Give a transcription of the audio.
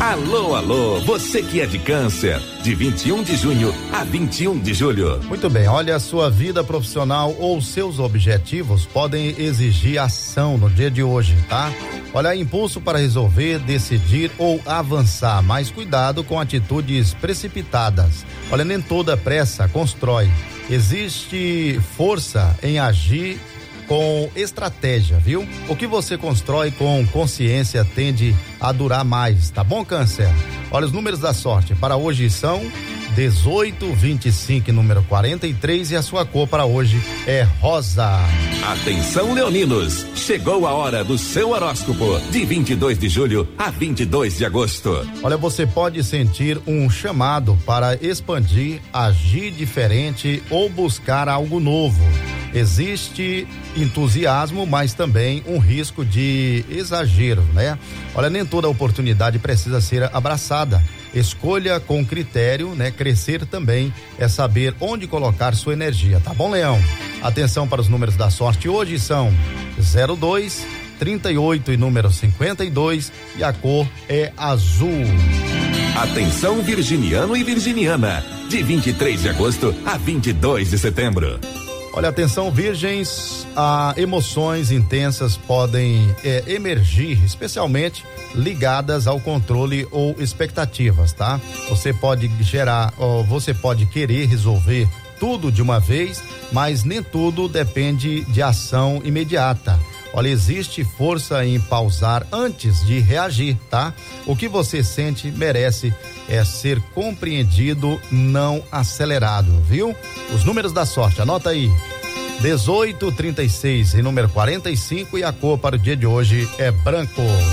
Alô, alô, você que é de Câncer, de 21 de junho a 21 de julho. Muito bem, olha, a sua vida profissional ou seus objetivos podem exigir ação no dia de hoje, tá? Olha, impulso para resolver, decidir ou avançar, mas cuidado com atitudes precipitadas. Olha, nem toda pressa constrói. Existe força em agir com estratégia, viu? O que você constrói com consciência tende a durar mais, tá bom, Câncer? Olha, os números da sorte para hoje são 18, 25 e número 43 e a sua cor para hoje é rosa. Atenção, leoninos, chegou a hora do seu horóscopo de 22 de julho a 22 de agosto. Olha, você pode sentir um chamado para expandir, agir diferente ou buscar algo novo. Existe entusiasmo, mas também um risco de exagero, né? Olha, nem toda oportunidade precisa ser abraçada. Escolha com critério, né? Crescer também é saber onde colocar sua energia, tá bom, Leão? Atenção para os números da sorte hoje são 02, 38 e número 52 e a cor é azul. Atenção, virginiano e virginiana, de 23 de agosto a 22 de setembro. Olha, atenção, virgens, emoções intensas podem emergir, especialmente ligadas ao controle ou expectativas, tá? Você pode querer resolver tudo de uma vez, mas nem tudo depende de ação imediata. Olha, existe força em pausar antes de reagir, tá? O que você sente merece ser compreendido, não acelerado, viu? Os números da sorte, anota aí: 18, 36 e número 45 e a cor para o dia de hoje é branco.